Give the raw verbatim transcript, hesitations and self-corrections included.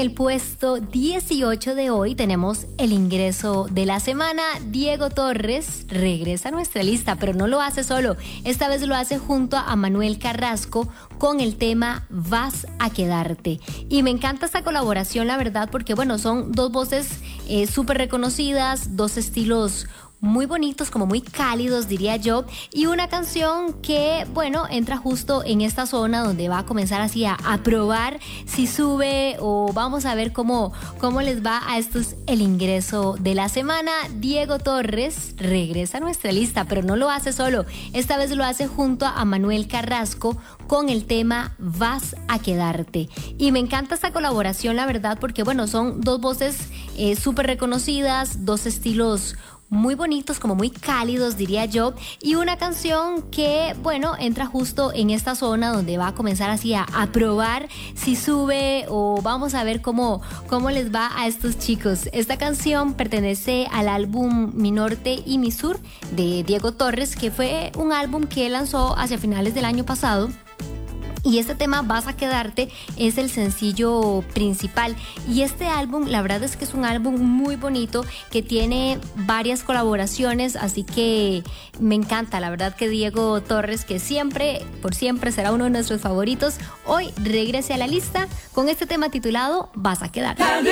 el puesto dieciocho de hoy tenemos el ingreso de la semana. Diego Torres regresa a nuestra lista, pero no lo hace solo. Esta vez lo hace junto a Manuel Carrasco con el tema Vas a quedarte. Y me encanta esta colaboración, la verdad, porque bueno, son dos voces eh, súper reconocidas, dos estilos muy bonitos, como muy cálidos, diría yo, y una canción que, bueno, entra justo en esta zona donde va a comenzar así a, a probar si sube, o vamos a ver cómo, cómo les va a estos el ingreso de la semana. Diego Torres regresa a nuestra lista, pero no lo hace solo. Esta vez lo hace junto a Manuel Carrasco con el tema Vas a quedarte. Y me encanta esta colaboración, la verdad, porque bueno, son dos voces eh, súper reconocidas, dos estilos muy bonitos, como muy cálidos, diría yo, y una canción que, bueno, entra justo en esta zona donde va a comenzar así a, a probar si sube, o vamos a ver cómo, cómo les va a estos chicos. Esta canción pertenece al álbum Mi Norte y Mi Sur de Diego Torres, que fue un álbum que lanzó hacia finales del año pasado. Y este tema, Vas a quedarte, es el sencillo principal. Y este álbum, la verdad es que es un álbum muy bonito que tiene varias colaboraciones, así que me encanta. La verdad que Diego Torres, que siempre, por siempre será uno de nuestros favoritos, hoy regrese a la lista con este tema titulado Vas a quedarte.